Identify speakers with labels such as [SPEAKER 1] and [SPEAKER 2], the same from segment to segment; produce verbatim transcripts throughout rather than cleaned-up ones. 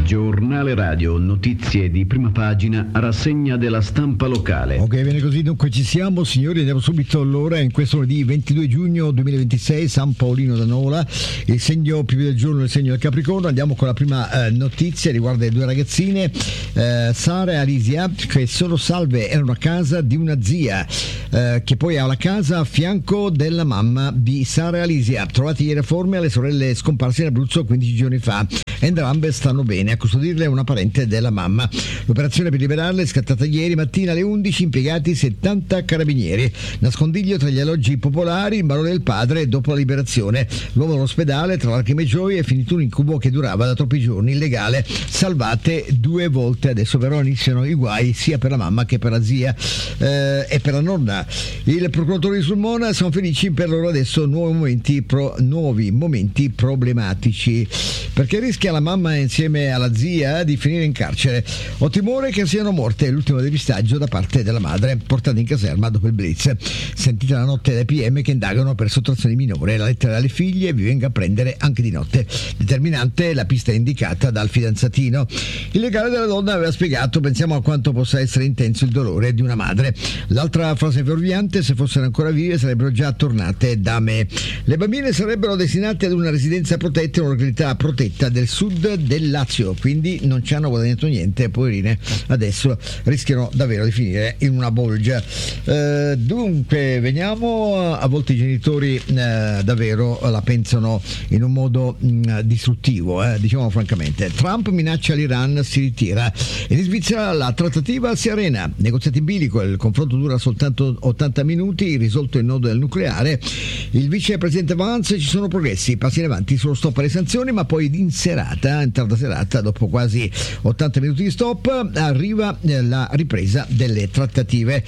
[SPEAKER 1] Giornale radio, notizie di prima pagina, rassegna della stampa locale.
[SPEAKER 2] Ok, bene così, dunque ci siamo signori, andiamo subito allora in questo lunedì ventidue giugno duemilaventisei, San Paolino da Nola, il segno più del giorno, il segno del Capricorno. Andiamo con la prima eh, notizia, riguarda le due ragazzine, eh, Sara e Alisia, che sono salve, erano a casa di una zia, eh, che poi ha la casa a fianco della mamma di Sara e Alisia, trovati ieri a Forme alle sorelle scomparse in Abruzzo quindici giorni fa. Entrambe stanno bene, a custodirle una parente della mamma. L'operazione per liberarle è scattata ieri mattina alle undici, impiegati settanta carabinieri. Nascondiglio tra gli alloggi popolari, il barone del padre dopo la liberazione. L'uomo all'ospedale, tra lacrime e gioie, è finito un incubo che durava da troppi giorni, illegale. Salvate due volte, adesso però iniziano i guai sia per la mamma che per la zia eh, e per la nonna. Il procuratore di Sulmona sono felici per loro adesso nuovi momenti, pro, nuovi momenti problematici, perché rischia la mamma insieme alla zia di finire in carcere. Ho timore che siano morte, è l'ultimo depistaggio da parte della madre, portata in caserma dopo il blitz. Sentita la notte dai P M che indagano per sottrazione minore, la lettera alle figlie vi venga a prendere anche di notte. Determinante la pista indicata dal fidanzatino. Il legale della donna aveva spiegato: pensiamo a quanto possa essere intenso il dolore di una madre. L'altra frase fuorviante: se fossero ancora vive sarebbero già tornate da me. Le bambine sarebbero destinate ad una residenza protetta, una località protetta del sud del Lazio, quindi non ci hanno guadagnato niente, poverine, adesso rischiano davvero di finire in una bolgia. Eh, dunque veniamo, a volte i genitori eh, davvero la pensano in un modo mh, distruttivo, eh, diciamo francamente. Trump minaccia l'Iran, si ritira, e in Svizzera la trattativa si arena, negoziati in bilico, il confronto dura soltanto ottanta minuti, risolto il nodo del nucleare. Il vicepresidente Vance: ci sono progressi, passi in avanti sullo stop alle sanzioni, ma poi in serata, in tarda serata, dopo quasi ottanta minuti di stop, arriva la ripresa delle trattative.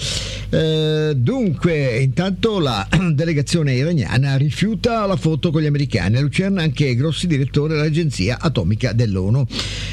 [SPEAKER 2] Eh, dunque, intanto la delegazione iraniana rifiuta la foto con gli americani. A Lucerna anche Grossi, direttore dell'agenzia atomica dell'ONU.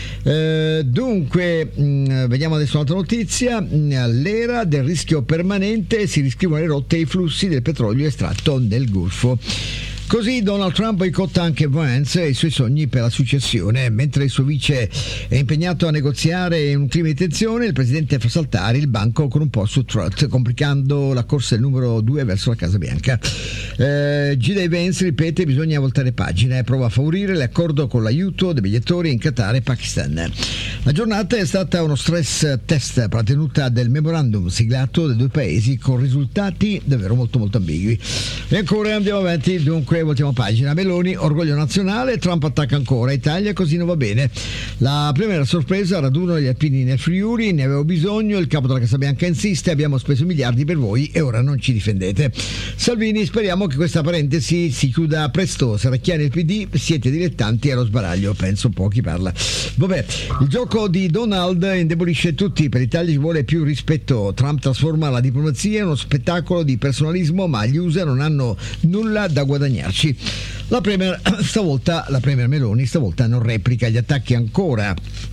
[SPEAKER 2] Eh, dunque, mh, vediamo adesso un'altra notizia. L'era del rischio permanente, si riscrivono le rotte e i flussi del petrolio estratto nel Golfo. Così Donald Trump boicotta anche Vance e i suoi sogni per la successione. Mentre il suo vice è impegnato a negoziare in un clima di tensione, il presidente fa saltare il banco con un po' su Trot, complicando la corsa del numero due verso la Casa Bianca. Eh, G D Vance ripete: bisogna voltare pagina, e prova a favorire l'accordo con l'aiuto dei mediatori in Qatar e Pakistan. La giornata è stata uno stress test per la tenuta del memorandum siglato dai due paesi, con risultati davvero molto molto ambigui. E ancora andiamo avanti, dunque voltiamo pagina. Meloni, orgoglio nazionale, Trump attacca ancora, Italia così non va bene. La prima sorpresa, raduno degli alpini nel Friuli, ne avevo bisogno, il capo della Casa Bianca insiste: abbiamo speso miliardi per voi e ora non ci difendete. Salvini, speriamo che questa parentesi si chiuda presto, Serracchiani e il P D siete dilettanti allo sbaraglio, penso un po' chi parla. Vabbè, il gioco di Donald indebolisce tutti, per l'Italia ci vuole più rispetto. Trump trasforma la diplomazia in uno spettacolo di personalismo, ma gli U S A non hanno nulla da guadagnare. La premier stavolta, la premier Meloni stavolta non replica gli attacchi ancora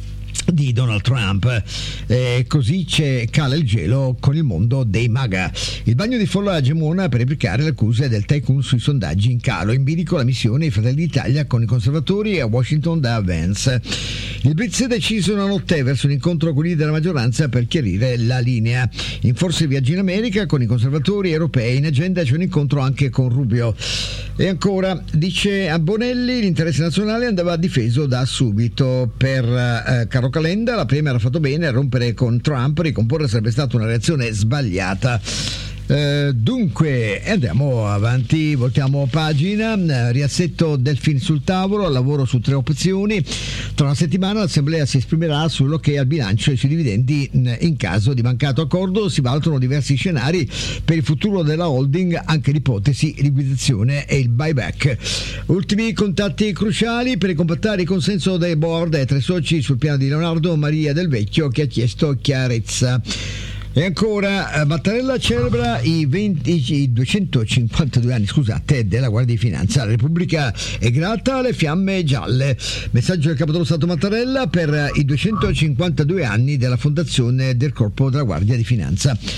[SPEAKER 2] di Donald Trump, eh, così c'è, cala il gelo con il mondo dei MAGA. Il bagno di folla gemona per replicare le accuse del tycoon sui sondaggi in calo, in bilico la missione dei Fratelli d'Italia con i conservatori a Washington da Vance. Il blitz è deciso una notte verso un incontro con i leader della maggioranza per chiarire la linea. In forse viaggi in America con i conservatori europei, in agenda c'è un incontro anche con Rubio. E ancora, dice a Bonelli, l'interesse nazionale andava difeso da subito. Per eh, Caro Calenda, la Premier ha fatto bene a rompere con Trump, ricomporre sarebbe stata una reazione sbagliata. Eh, dunque andiamo avanti, voltiamo pagina. Riassetto Delfin sul tavolo, lavoro su tre opzioni. Tra una settimana l'Assemblea si esprimerà sull'ok al bilancio e sui dividendi. In caso di mancato accordo si valutano diversi scenari per il futuro della holding, anche l'ipotesi liquidazione e il buyback. Ultimi contatti cruciali per ricompattare il consenso dei board e tre soci sul piano di Leonardo Maria Del Vecchio, che ha chiesto chiarezza. E ancora, Mattarella celebra i, venti, i duecentocinquantadue anni scusate, della Guardia di Finanza. La Repubblica è grata alle fiamme gialle. Messaggio del Capo dello Stato Mattarella per i duecentocinquantadue anni della fondazione del Corpo della Guardia di Finanza.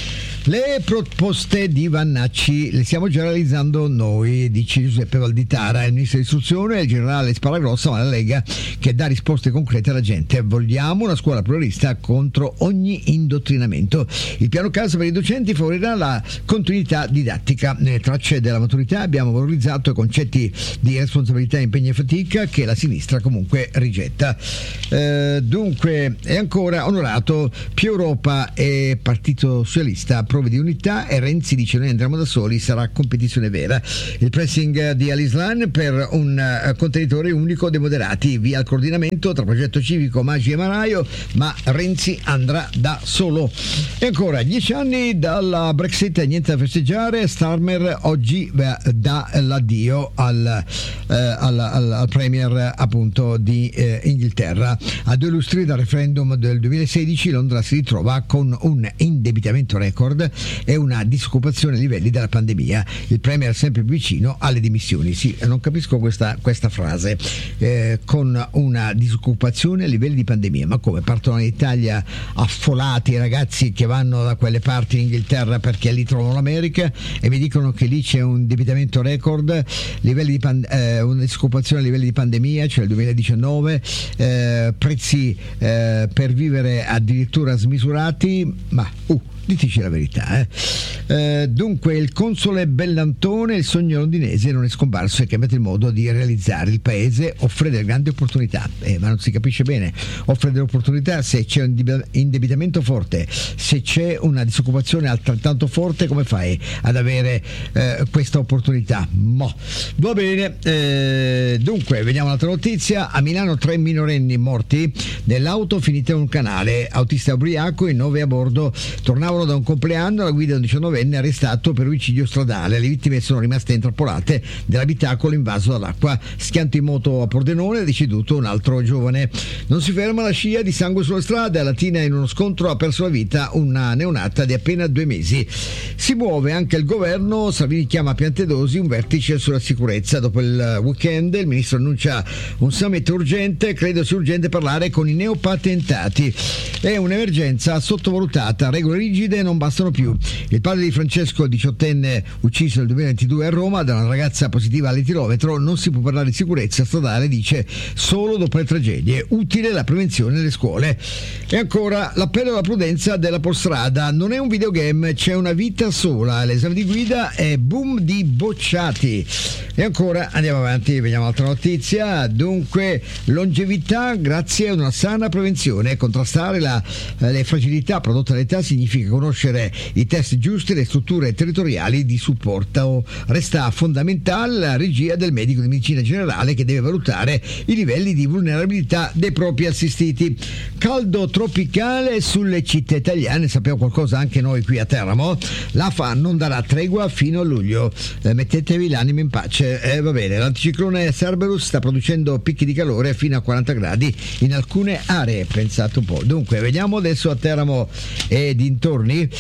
[SPEAKER 2] Le proposte di Vannacci le stiamo già realizzando noi, dice Giuseppe Valditara, il ministro dell'istruzione, il generale Sparagrossa, ma la Lega che dà risposte concrete alla gente. Vogliamo una scuola pluralista contro ogni indottrinamento. Il piano casa per i docenti favorirà la continuità didattica. Nelle tracce della maturità abbiamo valorizzato i concetti di responsabilità, impegno e fatica che la sinistra comunque rigetta. Eh, dunque, è ancora onorato più Europa e Partito Socialista, prove di unità, e Renzi dice noi andremo da soli, sarà competizione vera. Il pressing di Al-Islam per un uh, contenitore unico dei moderati, via il coordinamento tra progetto civico, Maggi e Maraio, ma Renzi andrà da solo. E ancora dieci anni dalla Brexit, niente da festeggiare. Starmer oggi beh, dà l'addio al, eh, al, al, al premier appunto di eh, Inghilterra. A due lustri dal referendum del duemilasedici Londra si ritrova con un indebitamento record e una disoccupazione ai livelli della pandemia. Il premier sempre più vicino alle dimissioni. Sì, non capisco questa, questa frase. Eh, con una disoccupazione a livelli di pandemia, ma come partono in Italia affolati i ragazzi che vanno da quelle parti in Inghilterra perché lì trovano l'America e mi dicono che lì c'è un indebitamento record, livelli di pan- eh, una disoccupazione a livelli di pandemia, cioè il duemiladiciannove, eh, prezzi eh, per vivere addirittura smisurati, ma uh diteci la verità. Eh. Eh, dunque, il console Bellantone, il sogno londinese non è scomparso e cambiato il modo di realizzare. Il paese offre delle grandi opportunità, eh, ma non si capisce bene. Offre delle opportunità se c'è un indebitamento forte, se c'è una disoccupazione altrettanto forte, come fai ad avere eh, questa opportunità? Mo. Va bene. Eh, dunque, vediamo un'altra notizia. A Milano tre minorenni morti nell'auto finita in un canale. Autista ubriaco, in nove a bordo, tornavano da un compleanno, la guida di un diciannovenne arrestato per omicidio stradale. Le vittime sono rimaste intrappolate nell'abitacolo invaso dall'acqua. Schianto in moto a Pordenone, è deceduto un altro giovane. Non si ferma la scia di sangue sulla strada. A Latina in uno scontro ha perso la vita una neonata di appena due mesi. Si muove anche il governo. Salvini chiama a Piantedosi un vertice sulla sicurezza. Dopo il weekend il ministro annuncia un summit urgente. Credo sia urgente parlare con i neopatentati. È un'emergenza sottovalutata. Regole rigide non bastano più. Il padre di Francesco, diciottenne, ucciso nel duemilaventidue a Roma da una ragazza positiva all'etilometro, non si può parlare di sicurezza stradale, dice, solo dopo le tragedie. Utile la prevenzione nelle scuole. E ancora l'appello alla prudenza della Polstrada. Non è un videogame, c'è una vita sola. L'esame di guida è boom di bocciati. E ancora andiamo avanti, vediamo altra notizia. Dunque, longevità grazie a una sana prevenzione. Contrastare la, le fragilità prodotte dall'età significa conoscere i test giusti e le strutture territoriali di supporto. Resta fondamentale la regia del medico di medicina generale che deve valutare i livelli di vulnerabilità dei propri assistiti. Caldo tropicale sulle città italiane, sappiamo qualcosa anche noi qui a Teramo. L'A F A non darà tregua fino a luglio. Eh, mettetevi l'anima in pace. Eh, va bene, l'anticiclone Cerberus sta producendo picchi di calore fino a quaranta gradi in alcune aree, pensate un po'. Dunque, vediamo adesso a Teramo e dintorni.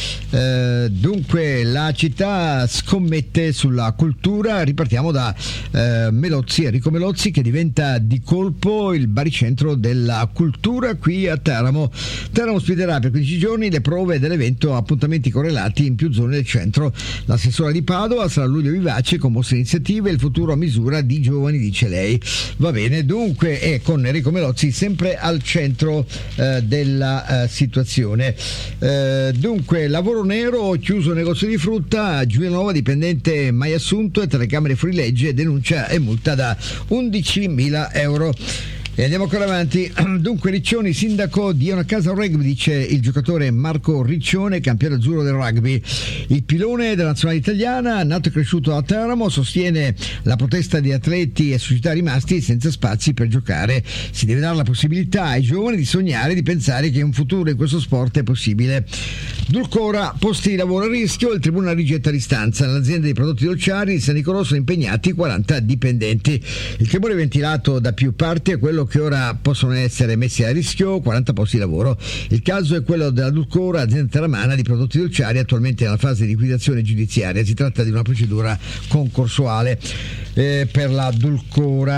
[SPEAKER 2] Eh, dunque, la città scommette sulla cultura. Ripartiamo da eh, Melozzi, Enrico Melozzi, che diventa di colpo il baricentro della cultura qui a Teramo. Teramo ospiterà per quindici giorni le prove dell'evento, appuntamenti correlati in più zone del centro. L'assessora di Padova sarà luglio vivace con mosse iniziative e il futuro a misura di giovani, dice lei. Va bene, dunque, e con Enrico Melozzi sempre al centro eh, della eh, situazione. Eh, dunque, lavoro nero, chiuso negozio di frutta, Giulianova, dipendente mai assunto e telecamere fuorilegge, denuncia e multa da undicimila euro. E andiamo ancora avanti. Dunque, Riccioni, sindaco, dia una casa al rugby, dice il giocatore Marco Riccione, campione azzurro del rugby. Il pilone della nazionale italiana, nato e cresciuto a Teramo, sostiene la protesta di atleti e società rimasti senza spazi per giocare. Si deve dare la possibilità ai giovani di sognare, di pensare che un futuro in questo sport è possibile. Dulcora, posti di lavoro a rischio, il tribunale rigetta l'istanza. Nell'azienda dei prodotti dolciari di San Nicolò sono impegnati quaranta dipendenti. Il timore ventilato da più parti è quello che ora possono essere messi a rischio quaranta posti di lavoro. Il caso è quello della Dulcora, azienda teramana di prodotti dolciari, attualmente nella fase di liquidazione giudiziaria. Si tratta di una procedura concorsuale eh, per la Dulcora.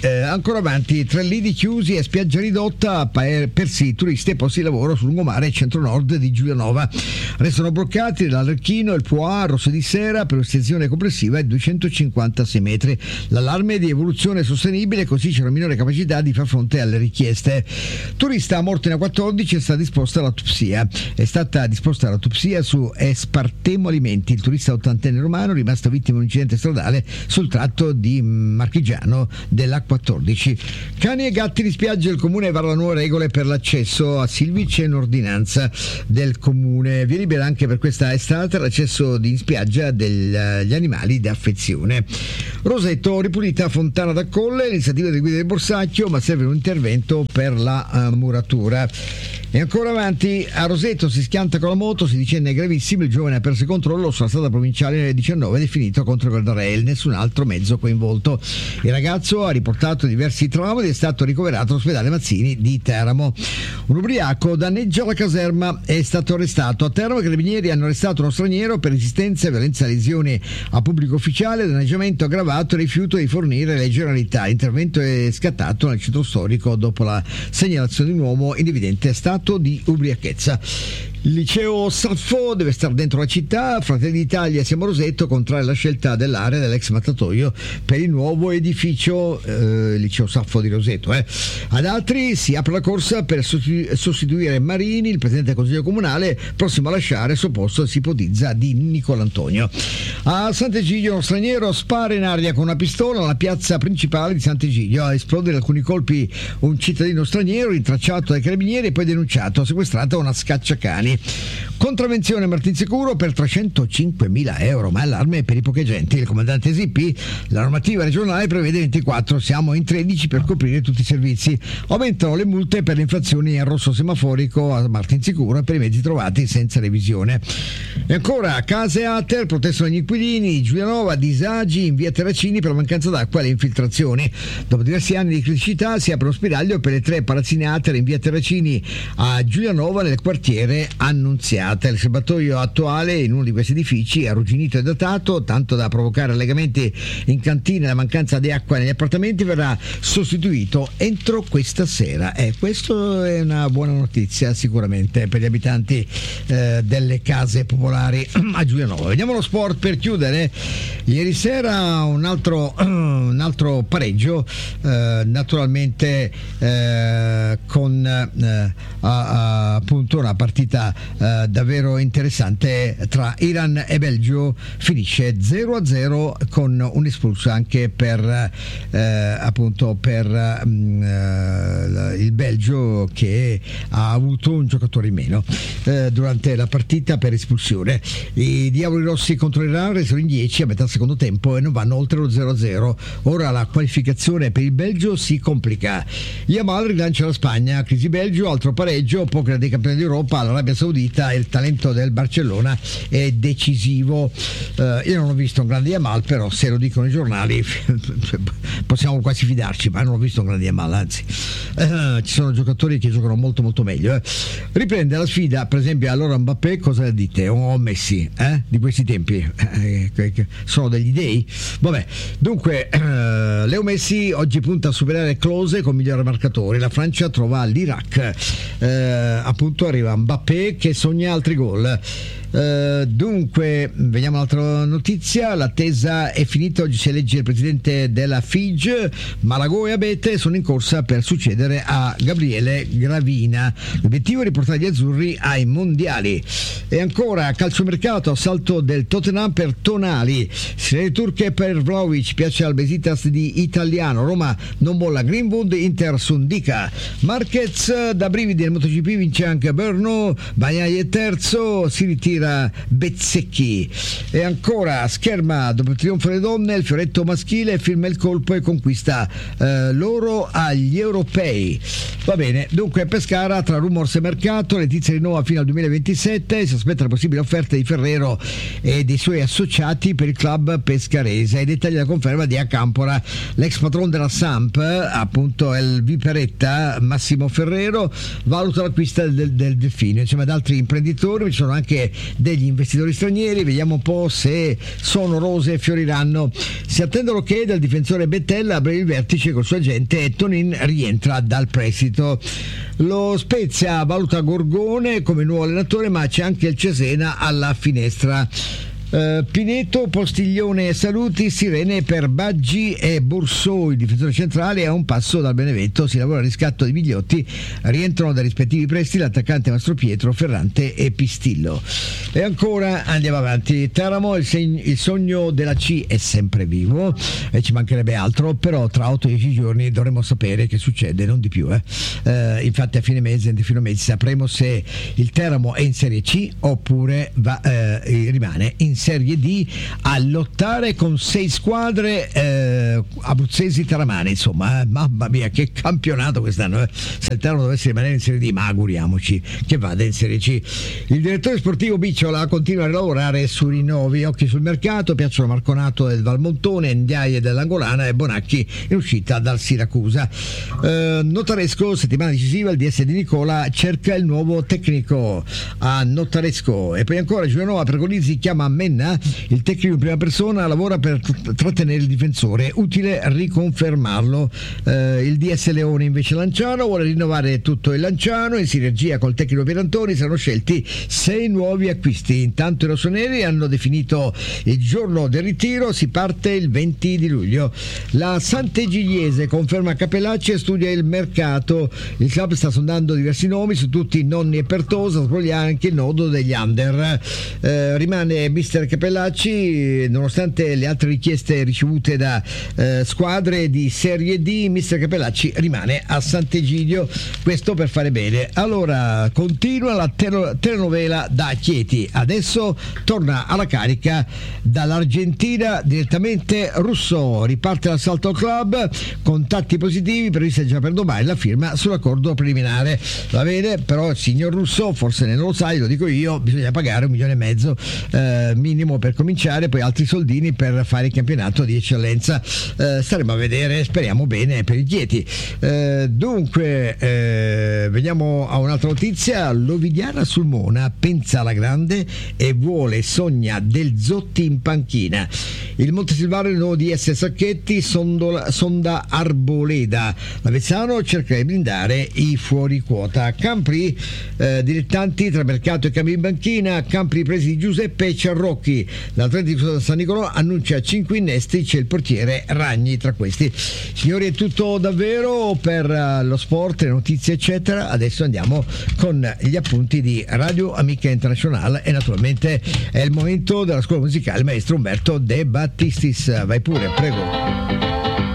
[SPEAKER 2] Eh, ancora avanti, tre lidi chiusi e spiaggia ridotta per, per sì, turisti e posti di lavoro sul lungomare centro-nord di Giulianova. Restano bloccati l'Arlecchino e il Poix, Rosso di Sera, per un'estensione complessiva di duecentocinquantasei metri. L'allarme di evoluzione sostenibile, così c'è una minore capacità di far fronte alle richieste. Turista morto in A quattordici, è stata disposta l'autopsia. È stata disposta l'autopsia su Espartemo Alimenti, il turista ottantenne romano rimasto vittima di un incidente stradale sul tratto di Marchigiano dell'A quattordici. Cani e gatti di spiaggia, il comune vara nuove regole per l'accesso a Silvice, in ordinanza del comune. Via libera anche per questa estate l'accesso in spiaggia degli animali di affezione. Roseto, ripulita Fontana da Colle, l'iniziativa del guida del Borsacchio, ma serve un intervento per la uh, muratura. E ancora avanti, a Roseto si schianta con la moto, si dice è gravissimo, il giovane ha perso il controllo sulla strada provinciale nelle diciannove ed è finito contro il guardrail, nessun altro mezzo coinvolto. Il ragazzo ha riportato diversi traumi ed è stato ricoverato all'ospedale Mazzini di Teramo. Un ubriaco danneggia la caserma, è stato arrestato. A Teramo i carabinieri hanno arrestato uno straniero per resistenza, violenza, lesioni a pubblico ufficiale, danneggiamento aggravato e rifiuto di fornire le generalità. L'intervento è scattato nel centro storico dopo la segnalazione di un uomo in evidente stato di ubriachezza. Il liceo Saffo deve stare dentro la città. Fratelli d'Italia, siamo Roseto, contraria alla scelta dell'area dell'ex mattatoio per il nuovo edificio, eh, liceo Saffo di Roseto. Eh. Ad altri si apre la corsa per sostituire Marini, il presidente del consiglio comunale, prossimo a lasciare il suo posto, si ipotizza, di Nicolantonio. A Sant'Egidio uno straniero spara in aria con una pistola alla piazza principale di Sant'Egidio. A esplodere alcuni colpi un cittadino straniero, rintracciato dai carabinieri e poi denunciato, sequestrata una scacciacani. Contravvenzione Martinsicuro per trecentocinquemila euro, ma allarme per i pocheggianti. Il comandante S I P, la normativa regionale prevede ventiquattro, siamo in tredici per coprire tutti i servizi. Aumentano le multe per le infrazioni al rosso semaforico a Martinsicuro e per i mezzi trovati senza revisione. E ancora, case Ater, protestano gli inquilini, Giulianova, disagi in via Terracini per la mancanza d'acqua e le infiltrazioni. Dopo diversi anni di criticità si apre lo spiraglio per le tre palazzine Ater in via Terracini a Giulianova nel quartiere Annunziata. Il serbatoio attuale in uno di questi edifici è arrugginito e datato, tanto da provocare allegamenti in cantina e la mancanza di acqua negli appartamenti verrà sostituito entro questa sera. E questo è una buona notizia sicuramente per gli abitanti eh, delle case popolari a Giulianova. Vediamo lo sport per chiudere. Ieri sera un altro, un altro pareggio, eh, naturalmente eh, con eh, a, a, appunto una partita Uh, davvero interessante tra Iran e Belgio, finisce zero a zero con un espulso anche per uh, appunto per um, uh, il Belgio, che ha avuto un giocatore in meno uh, durante la partita per espulsione. I diavoli rossi contro l'Iran restano in dieci a metà secondo tempo e non vanno oltre lo zero a zero. Ora la qualificazione per il Belgio si complica. Yamal rilancia la Spagna, crisi Belgio, altro pareggio, poker dei campioni d'Europa all'Arabia Saudita. Il talento del Barcellona è decisivo. Uh, io non ho visto un grande Yamal, però se lo dicono i giornali possiamo quasi fidarci, ma non ho visto un grande Yamal, anzi uh, ci sono giocatori che giocano molto molto meglio. Eh. Riprende la sfida, per esempio, allora Mbappé, cosa dite? O Messi, eh? Di questi tempi eh, sono degli dei? Vabbè, dunque uh, Leo Messi oggi punta a superare Klose con migliore marcatore. La Francia trova l'Iraq, uh, appunto arriva Mbappé che sogna altri gol. Uh, dunque, vediamo un'altra notizia. L'attesa è finita, oggi si elegge il presidente della F I G. Malagò e Abete sono in corsa per succedere a Gabriele Gravina. L'obiettivo è riportare gli azzurri ai mondiali. E ancora, calciomercato, assalto del Tottenham per Tonali, sirene turche per Vlahovic, piace al Besiktas di Italiano. Roma non molla Greenwood, Inter Sundica. Marquez da brividi nel MotoGP, vince anche Brno, Bagnaia è terzo, si ritira Bezzecchi. E ancora, scherma, dopo il trionfo delle donne, il fioretto maschile firma il colpo e conquista eh, l'oro agli europei. Va bene, dunque Pescara tra rumors e mercato, Letizia rinnova fino al duemilaventisette, si aspetta la possibile offerta di Ferrero e dei suoi associati per il club pescarese. I dettagli della conferma di Acampora, l'ex patron della Samp, appunto il Viperetta, Massimo Ferrero, valuta l'acquisto del, del Delfino insieme ad altri imprenditori. Ci sono anche degli investitori stranieri, vediamo un po' se sono rose e fioriranno. Si attende l'ok del difensore Bettella, a breve il vertice col suo agente e Tonin rientra dal prestito. Lo Spezia valuta Gorgone come nuovo allenatore, ma c'è anche il Cesena alla finestra. Uh, Pineto, Postiglione e saluti, sirene per Baggi e Borsò, il difensore centrale, a un passo dal Benevento. Si lavora al riscatto di Bigliotti, rientrano dai rispettivi prestiti l'attaccante Mastro Pietro, Ferrante e Pistillo. E ancora andiamo avanti. Teramo, il, seg- il sogno della C è sempre vivo e ci mancherebbe altro, però tra otto dieci giorni dovremo sapere che succede, non di più. Eh. Uh, infatti a fine mese, a fine mese sapremo se il Teramo è in Serie C oppure va, uh, rimane in Serie D a lottare con sei squadre eh, abruzzesi teramane. Insomma, eh, mamma mia, che campionato quest'anno, eh. Se il Teramo dovesse rimanere in Serie D, ma auguriamoci che vada in Serie C. Il direttore sportivo Bicciola continua a lavorare su rinnovi, occhi sul mercato, piacciono Marconato del Valmontone, Ndiaye dell'Angolana e Bonacchi in uscita dal Siracusa. eh, Notaresco, settimana decisiva, il D S di Nicola cerca il nuovo tecnico a Notaresco. E poi ancora Giulianova per Golizzi chiama Menna, il tecnico in prima persona, lavora per t- trattenere il difensore, utile riconfermarlo. Eh, il D S Leone invece Lanciano vuole rinnovare tutto il Lanciano, in sinergia col tecnico Pierantoni saranno scelti sei nuovi acquisti. Intanto i rossoneri hanno definito il giorno del ritiro, si parte il venti di luglio. La Sant'Egidiese conferma Capellacci e studia il mercato, il club sta sondando diversi nomi, su tutti Nonni e Pertosa, sbroglia anche il nodo degli under. Eh, rimane mister Capellacci, nonostante le altre richieste ricevute da eh, squadre di Serie D, mister Capellacci rimane a Sant'Egidio, questo per fare bene. Allora continua la tel- telenovela da Chieti, adesso torna alla carica dall'Argentina direttamente Russo, riparte l'assalto al club, contatti positivi previsti già per domani, la firma sull'accordo preliminare. Va bene, però il signor Russo, forse non lo sai, lo dico io, bisogna pagare un milione e mezzo eh, minimo per cominciare, poi altri soldini per fare il campionato di eccellenza. Eh, staremo a vedere, speriamo bene per i Chieti. Eh, dunque eh, veniamo a un'altra notizia. L'Ovidiana Sulmona pensa alla grande e vuole, sogna del Zotti in panchina. Il Montesilvano, il nuovo D S Sacchetti, sondola, sonda Arboleda. L'Avezzano cerca di blindare i fuori quota. Campri, eh, dilettanti tra mercato e cambio in banchina, Campri presi di Giuseppe e Ciarrocchi. L'Atletico San Nicolò annuncia cinque innesti, c'è il portiere Ragni tra questi. Signori, è tutto davvero per uh, lo sport, le notizie eccetera. Adesso andiamo con gli appunti di Radio Amica Internazionale e naturalmente è il momento della scuola musicale maestro Umberto De Battistis. Vai pure, prego.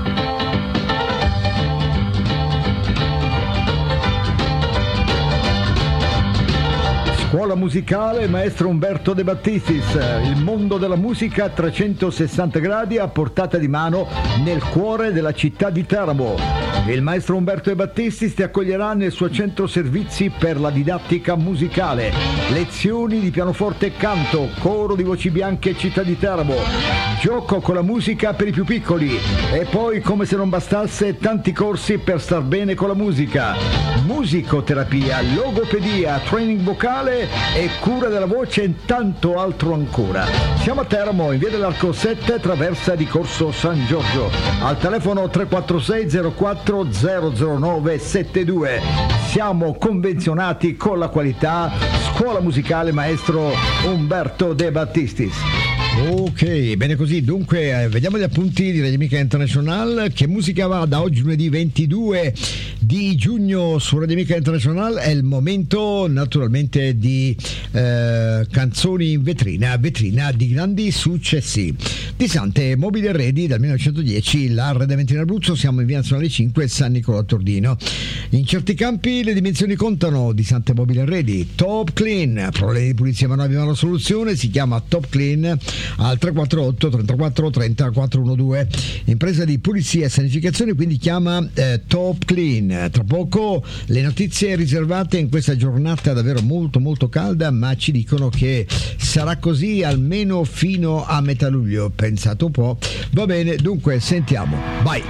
[SPEAKER 2] Scuola musicale maestro Umberto De Battistis, il mondo della musica a trecentosessanta gradi a portata di mano nel cuore della città di Teramo. Il maestro Umberto De Battistis ti accoglierà nel suo centro servizi per la didattica musicale, lezioni di pianoforte e canto, coro di voci bianche città di Teramo, gioco con la musica per i più piccoli e poi, come se non bastasse, tanti corsi per star bene con la musica, musicoterapia, logopedia, training vocale e cura della voce e tanto altro ancora. Siamo a Teramo, in via dell'Arco sette, traversa di Corso San Giorgio, al telefono tre quattro sei zero quattro zero zero nove sette due. Siamo convenzionati con la qualità. Scuola musicale maestro Umberto De Battistis. Ok, bene così. Dunque, eh, vediamo gli appunti di Radio Amica International. Che musica va da oggi, lunedì ventidue di giugno su Radio Amica International? È il momento naturalmente di eh, canzoni in vetrina, vetrina di grandi successi. Di Sante Mobili Arredi dal millenovecentodieci, l'arredamento in Abruzzo, siamo in via Nazionale cinque, San Nicolò Tordino. In certi campi le dimensioni contano. Di Sante Mobili Arredi, Top Clean, problemi di pulizia ma non abbiamo la soluzione, si chiama Top Clean. al tre quattro otto trentaquattro trenta quattrocentododici. Impresa di pulizia e sanificazione, quindi chiama eh, Top Clean. Tra poco le notizie riservate in questa giornata davvero molto molto calda, ma ci dicono che sarà così almeno fino a metà luglio. Pensate un po'. Va bene, dunque sentiamo. Vai.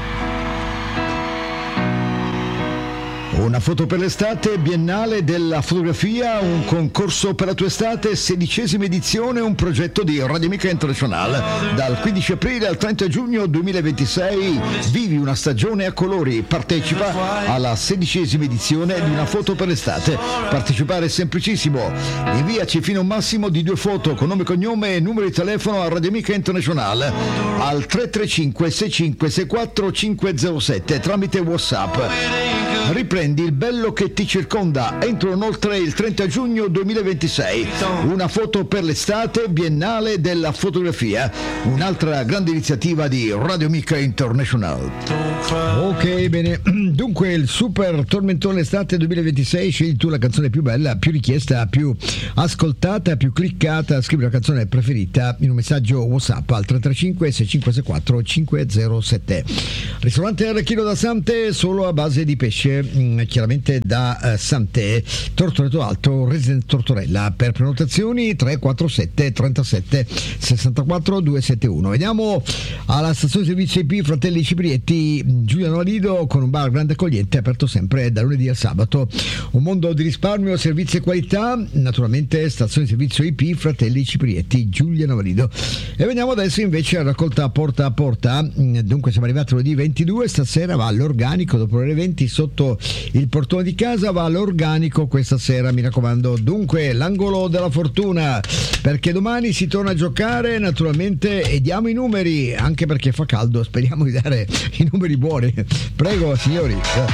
[SPEAKER 2] Una foto per l'estate, Biennale della fotografia, un concorso per la tua estate, sedicesima edizione, un progetto di Radio Amica International. Dal quindici aprile al trenta giugno duemilaventisei vivi una stagione a colori. Partecipa alla sedicesima edizione di Una foto per l'estate. Partecipare è semplicissimo. Inviaci fino a un massimo di due foto con nome, cognome e numero di telefono a Radio Amica International al tre tre cinque sei cinque sei quattro cinque zero sette tramite WhatsApp. Riprendi il bello che ti circonda entro inoltre il trenta giugno duemilaventisei. Una foto per l'estate, Biennale della fotografia, un'altra grande iniziativa di Radio Amica International. Ok, bene. Dunque il super tormentone estate duemilaventisei, scegli tu la canzone più bella, più richiesta, più ascoltata, più cliccata. Scrivi la canzone preferita in un messaggio WhatsApp al tre tre cinque sei cinque sei quattro cinque zero sette. Ristorante Arrechino da Sante, solo a base di pesce, chiaramente da uh, Sante, Tortoreto Alto, Residence Tortorella. Per prenotazioni tre quattro sette trentasette sessantaquattro duecentosettantuno. Vediamo alla stazione di servizio I P Fratelli Ciprietti, Giuliano Valido, con un bar grande accogliente, aperto sempre da lunedì al sabato. Un mondo di risparmio, servizi e qualità, naturalmente stazione di servizio I P Fratelli Ciprietti, Giuliano Valido. E veniamo adesso invece a raccolta porta a porta. Dunque siamo arrivati lunedì ventidue, stasera va all'organico dopo le ore venti sotto il portone di casa, va all'organico questa sera, mi raccomando. Dunque l'angolo della fortuna, perché domani si torna a giocare naturalmente e diamo i numeri, anche perché fa caldo, speriamo di dare i numeri buoni. Prego signori.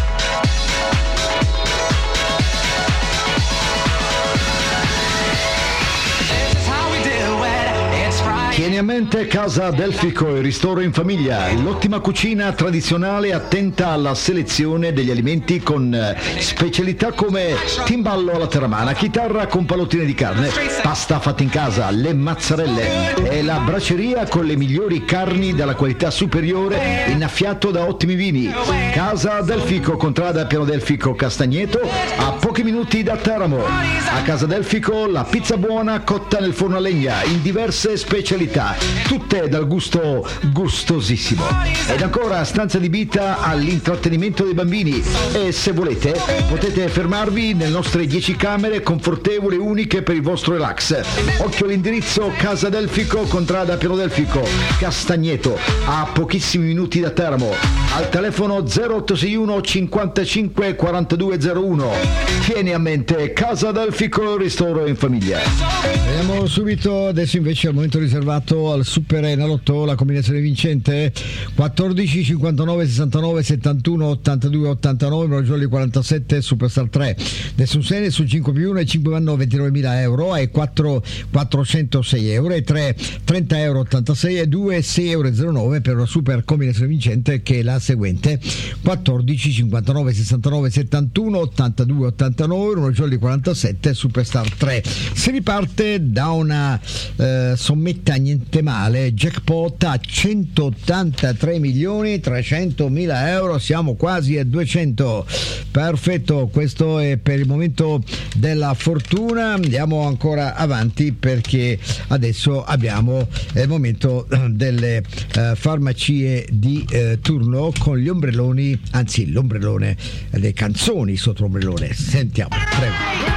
[SPEAKER 2] Tieni a mente Casa Delfico, il ristoro in famiglia, l'ottima cucina tradizionale attenta alla selezione degli alimenti con specialità come timballo alla terramana, chitarra con pallottine di carne, pasta fatta in casa, le mozzarelle e la braceria con le migliori carni della qualità superiore, innaffiato da ottimi vini. Casa Delfico, contrada Piano Delfico Castagneto, a pochi minuti da Teramo. A Casa Delfico la pizza buona cotta nel forno a legna in diverse specialità, tutte dal gusto gustosissimo. Ed ancora stanza adibita all'intrattenimento dei bambini e se volete potete fermarvi nelle nostre dieci camere confortevoli e uniche per il vostro relax. Occhio all'indirizzo: Casa Delfico, contrada Piano Delfico Castagneto, a pochissimi minuti da Teramo. Al telefono zero otto sei uno cinquantacinque quarantadue zero uno. Tieni a mente Casa Delfico, ristoro in famiglia. Vediamo subito adesso invece al momento riservato al Super Enalotto, la combinazione vincente quattordici cinquantanove sessantanove settantuno ottantadue ottantanove, Morgioli quarantasette, Superstar tre, nessun segno su cinque più uno e cinque vanno ventinovemila euro e quattro quattrocentosei euro e tre trenta euro ottantasei e due sei euro zero nove per una super combinazione vincente che è la seguente: quattordici cinquantanove sessantanove settantuno ottantadue ottantanove, Morgioli quarantasette, Superstar tre. Si riparte da una eh, sommetta niente male, jackpot a centottantatré milioni trecentomila euro, siamo quasi a duecento. Perfetto, questo è per il momento della fortuna. Andiamo ancora avanti perché adesso abbiamo il momento delle eh, farmacie di eh, turno con gli ombrelloni, anzi l'ombrellone, le canzoni sotto l'ombrellone. Sentiamo, prego.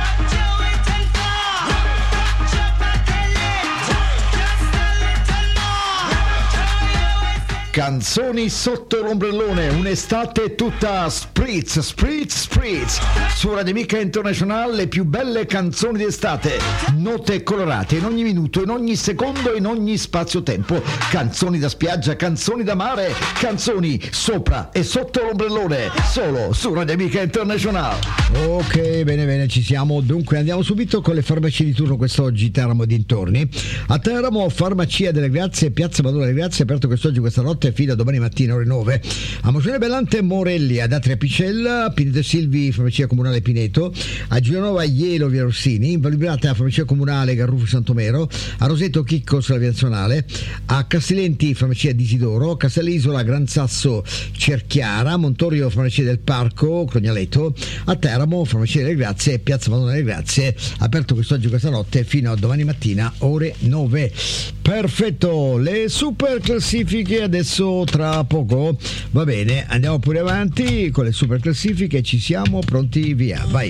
[SPEAKER 2] Canzoni sotto l'ombrellone, un'estate tutta spritz, spritz, spritz. Su Radio Amica International le più belle canzoni d'estate, note colorate in ogni minuto, in ogni secondo, in ogni spazio-tempo. Canzoni da spiaggia, canzoni da mare, canzoni sopra e sotto l'ombrellone, solo su Radio Amica International. Ok, bene bene, ci siamo. Dunque andiamo subito con le farmacie di turno quest'oggi, Teramo e dintorni. A Teramo, Farmacia delle Grazie, Piazza Madonna delle Grazie, aperto quest'oggi, questa notte notte fino a domani mattina ore nove. A Mogione Bellante Morelli, ad Atria Picella, Pineto e Silvi, farmacia comunale Pineto, a Giovanova Ielo via Rossini, in Valibrata farmacia comunale Garrufo Santomero, a Roseto Chiccos la via Nazionale, a Castellenti farmacia di Isidoro, Castellisola Gran Sasso Cerchiara, Montorio farmacia del Parco Crognaleto, a Teramo farmacia delle Grazie, Piazza Madonna delle Grazie, aperto quest'oggi questa notte fino a domani mattina ore nove. Perfetto, le super classifiche adesso tra poco. Va bene, andiamo pure avanti con le super classifiche, ci siamo pronti, via, vai.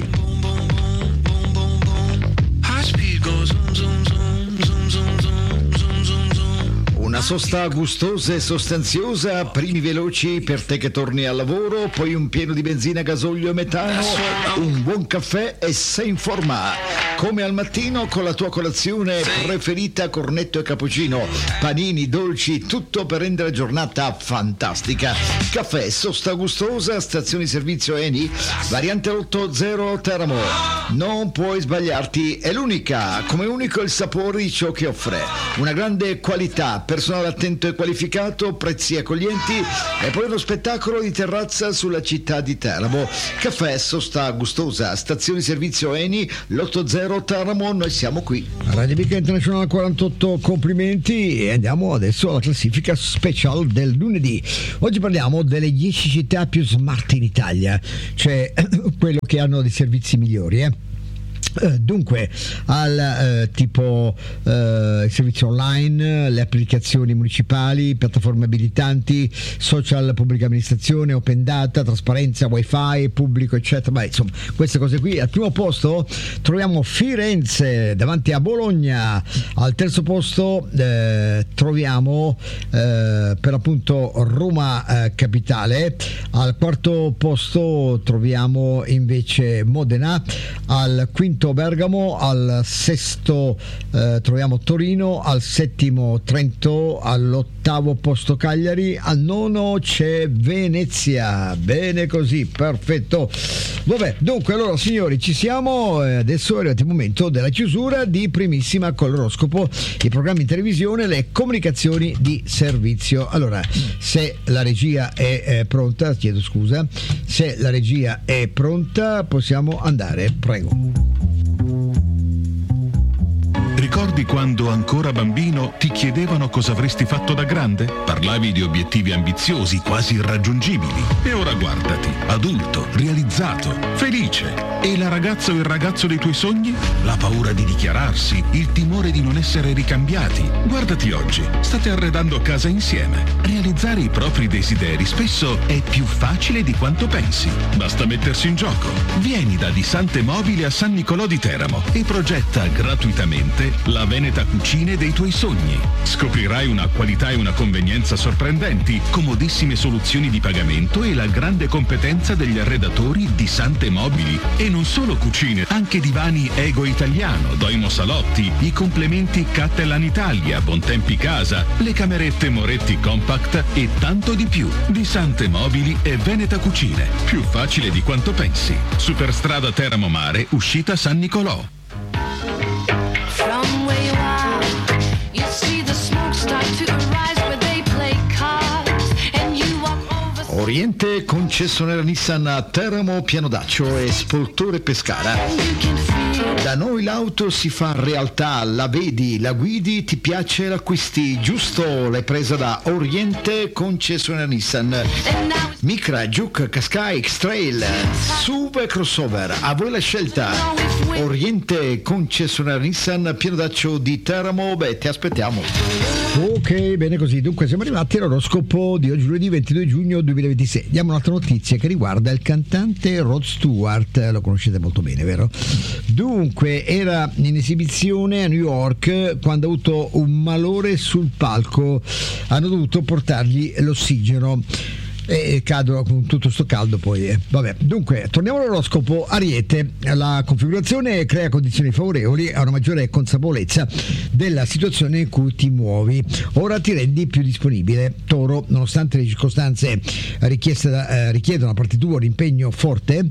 [SPEAKER 2] Una sosta gustosa e sostanziosa, primi veloci per te che torni al lavoro, poi un pieno di benzina, gasolio e metano, un buon caffè e sei in forma. Come al mattino con la tua colazione preferita, cornetto e cappuccino, panini, dolci, tutto per rendere la giornata fantastica. Caffè, sosta gustosa, stazione servizio Eni, variante otto zero Teramo. Non puoi sbagliarti, è l'unica, come unico il sapore di ciò che offre. Una grande qualità, personale attento e qualificato, prezzi accoglienti e poi uno spettacolo di terrazza sulla città di Teramo. Caffè, sosta gustosa, stazione servizio Eni, l'otto zero Teramo, noi siamo qui. Radio Amica International quarantotto, complimenti, e andiamo adesso alla classifica special del lunedì. Oggi parliamo delle dieci città più smart in Italia, cioè quello che hanno dei servizi migliori, eh. Dunque, al eh, tipo eh, servizio online, le applicazioni municipali, piattaforme abilitanti, social, pubblica amministrazione, open data, trasparenza, wifi, pubblico, eccetera. Ma insomma, queste cose qui. Al primo posto troviamo Firenze davanti a Bologna. Al terzo posto eh, troviamo eh, per appunto Roma eh, capitale. Al quarto posto troviamo invece Modena. Al quinto Bergamo, al sesto eh, troviamo Torino, al settimo Trento, all'ottavo posto Cagliari, al nono c'è Venezia. Bene così, perfetto. Vabbè, dunque allora signori, ci siamo, eh, adesso è arrivato il momento della chiusura di Primissima con l'oroscopo, i programmi in televisione, le comunicazioni di servizio. Allora, se la regia è eh, pronta, chiedo scusa, se la regia è pronta possiamo andare, prego.
[SPEAKER 3] Ricordi quando ancora bambino ti chiedevano cosa avresti fatto da grande? Parlavi di obiettivi ambiziosi, quasi irraggiungibili. E ora guardati, adulto, realizzato, felice. E la ragazza o il ragazzo dei tuoi sogni? La paura di dichiararsi, il timore di non essere ricambiati. Guardati oggi, state arredando casa insieme. Realizzare i propri desideri spesso è più facile di quanto pensi. Basta mettersi in gioco. Vieni da Di Sante Mobili a San Nicolò di Teramo e progetta gratuitamente la Veneta Cucine dei tuoi sogni. Scoprirai una qualità e una convenienza sorprendenti, comodissime soluzioni di pagamento e la grande competenza degli arredatori Di Sante Mobili. E non solo cucine, anche divani Ego Italiano, Doimo Salotti, i complementi Cattelan Italia, Bontempi Casa, le camerette Moretti Compact e tanto di più. Di Sante Mobili e Veneta Cucine. Più facile di quanto pensi. Superstrada Teramo Mare, uscita San Nicolò.
[SPEAKER 2] Oriente, concessionaria Nissan a Teramo, Pianodaccio e Spoltore Pescara. Da noi l'auto si fa realtà, la vedi, la guidi, ti piace, l'acquisti, giusto? L'hai presa da Oriente, concessionaria Nissan. Micra, Juke, Qashqai, X-Trail, S U V e crossover, a voi la scelta. Oriente, concessionaria Nissan, Pianodaccio di Teramo, beh, ti aspettiamo. Ok, bene così. Dunque siamo arrivati all'oroscopo di oggi, lunedì ventidue giugno duemilaventisei. Diamo un'altra notizia che riguarda il cantante Rod Stewart, lo conoscete molto bene, vero? Dunque, era in esibizione a New York quando ha avuto un malore sul palco, hanno dovuto portargli l'ossigeno. e cadono con tutto sto caldo poi. Eh. Vabbè, dunque, torniamo all'oroscopo. Ariete, la configurazione crea condizioni favorevoli a una maggiore consapevolezza della situazione in cui ti muovi. Ora ti rendi più disponibile. Toro, nonostante le circostanze richieste da, eh, richiedono a parte tua un impegno forte,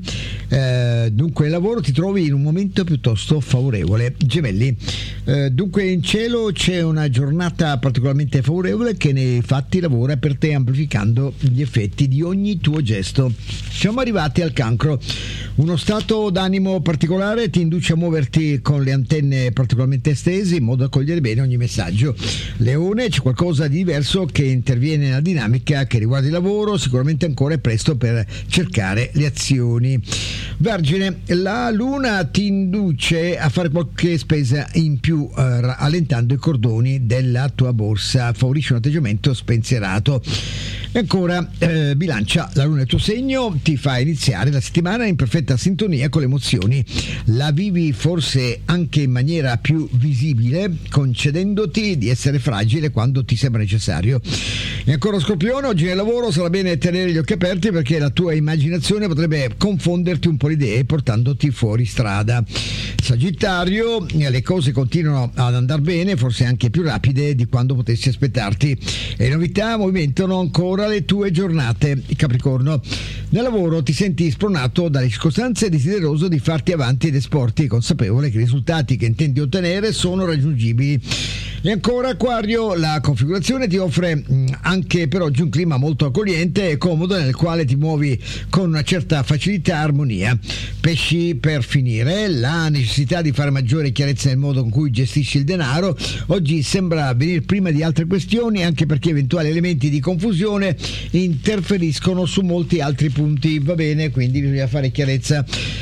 [SPEAKER 2] eh, dunque il lavoro ti trovi in un momento piuttosto favorevole. Gemelli, eh, dunque in cielo c'è una giornata particolarmente favorevole che nei fatti lavora per te, amplificando gli effetti di ogni tuo gesto. Siamo arrivati al Cancro. Uno stato d'animo particolare ti induce a muoverti con le antenne particolarmente estese in modo da cogliere bene ogni messaggio. Leone, c'è qualcosa di diverso che interviene nella dinamica che riguarda il lavoro, sicuramente ancora è presto per cercare le azioni. Vergine, la luna ti induce a fare qualche spesa in più, eh, allentando i cordoni della tua borsa, favorisce un atteggiamento spensierato. E ancora, eh, Bilancia, la luna è il tuo segno, ti fa iniziare la settimana in perfetta sintonia con le emozioni. La vivi forse anche in maniera più visibile, concedendoti di essere fragile quando ti sembra necessario. E ancora Scorpione, oggi nel lavoro sarà bene tenere gli occhi aperti perché la tua immaginazione potrebbe confonderti un po' le idee portandoti fuori strada. Sagittario, le cose continuano ad andare bene, forse anche più rapide di quando potessi aspettarti, e le novità movimentano ancora le tue giornate. Capricorno, nel lavoro ti senti spronato dalle circostanze e desideroso di farti avanti ed esporti, consapevole che i risultati che intendi ottenere sono raggiungibili. E ancora Acquario, la configurazione ti offre mh, anche per oggi un clima molto accogliente e comodo nel quale ti muovi con una certa facilità e armonia. Pesci, per finire, la necessità di fare maggiore chiarezza nel modo in cui gestisci il denaro oggi sembra venire prima di altre questioni, anche perché eventuali elementi di confusione interferiscono su molti altri punti. Va bene, quindi bisogna fare chiarezza.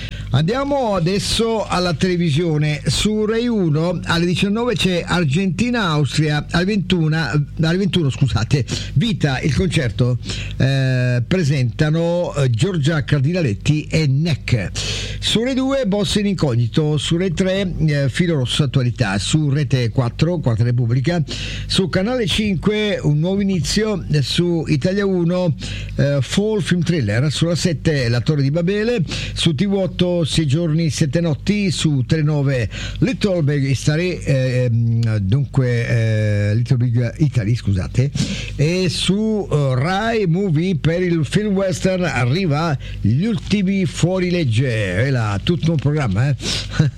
[SPEAKER 2] Andiamo adesso alla televisione. Su Rai uno alle diciannove c'è Argentina-Austria, alle ventuno, alle ventuno scusate, Vita, il concerto, eh, presentano Giorgia Cardinaletti e Neck. Su Rai due Boss in incognito, su Rai tre eh, Filo Rosso attualità, su Rete quattro Quarta Repubblica, su Canale cinque Un nuovo inizio, su Italia uno eh, Fall Film Thriller, sulla sette La Torre di Babele, su T V otto Sei giorni sette notti, su Telenove Little Big Italy, eh, dunque eh, Little Big Italy scusate, e su uh, Rai Movie per il film western arriva Gli ultimi fuorilegge, è là, tutto un programma, eh?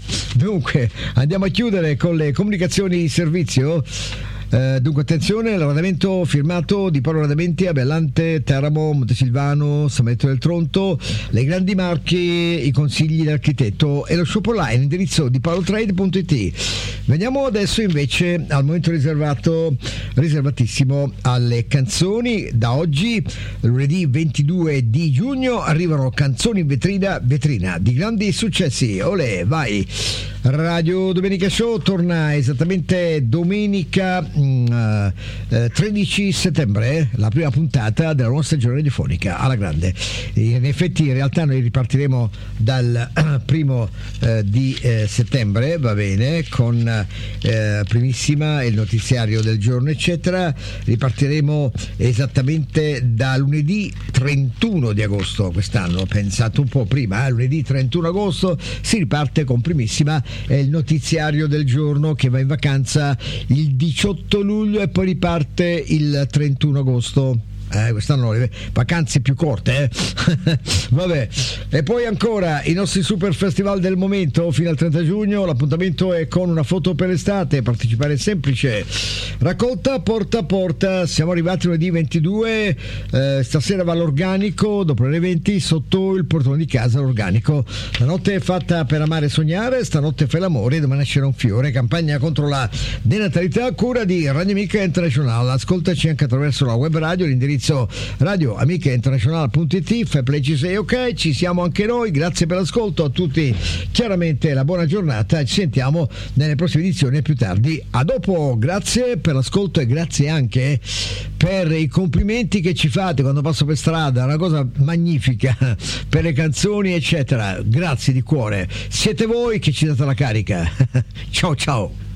[SPEAKER 2] Dunque andiamo a chiudere con le comunicazioni di servizio. Uh, dunque attenzione, l'arredamento firmato di Paolo Arredamenti a Bellante, Teramo, Montesilvano, San Benedetto del Tronto, le grandi marche, i consigli dell'architetto e lo shop online, indirizzo di paolotrade punto it. Veniamo adesso invece al momento riservato, riservatissimo alle canzoni. Da oggi, lunedì ventidue di giugno, arrivano canzoni in vetrina, vetrina di grandi successi. Olè, vai! Radio Domenica Show torna esattamente domenica mh, eh, tredici settembre, la prima puntata della nuova stagione radiofonica alla grande. In effetti in realtà noi ripartiremo dal eh, primo eh, di eh, settembre, va bene, con eh, primissima il notiziario del giorno eccetera. Ripartiremo esattamente da lunedì trentuno di agosto quest'anno, pensate un po' prima, eh, lunedì trentuno agosto si riparte con primissima. È il notiziario del giorno che va in vacanza il diciotto luglio e poi riparte il trentuno agosto. Eh, quest'anno le vacanze più corte, eh? Vabbè. E poi ancora i nostri super festival del momento fino al trenta giugno. L'appuntamento è con una foto per l'estate. Partecipare è semplice, raccolta porta a porta. Siamo arrivati lunedì ventidue, eh, stasera va l'organico dopo le venti sotto il portone di casa. L'organico, la notte è fatta per amare e sognare, stanotte fai l'amore, domani nascerà un fiore. Campagna contro la denatalità a cura di Radio Amica International. Ascoltaci anche attraverso la web radio, l'indirizzo radio amica international punto it. Fai play, ci sei, ok, ci siamo anche noi. Grazie per l'ascolto a tutti, chiaramente la buona giornata, ci sentiamo nelle prossime edizioni più tardi. A dopo, grazie per l'ascolto e grazie anche per i complimenti che ci fate quando passo per strada, una cosa magnifica, per le canzoni eccetera. Grazie di cuore, siete voi che ci date la carica. Ciao ciao.